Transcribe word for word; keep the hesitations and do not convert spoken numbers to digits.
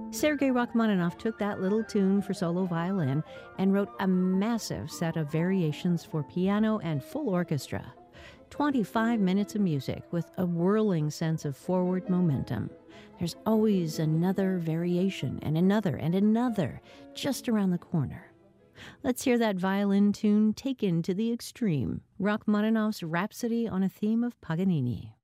Sergei Rachmaninoff took that little tune for solo violin and wrote a massive set of variations for piano and full orchestra. twenty-five minutes of music with a whirling sense of forward momentum. There's always another variation and another and another just around the corner. Let's hear that violin tune taken to the extreme, Rachmaninoff's Rhapsody on a Theme of Paganini.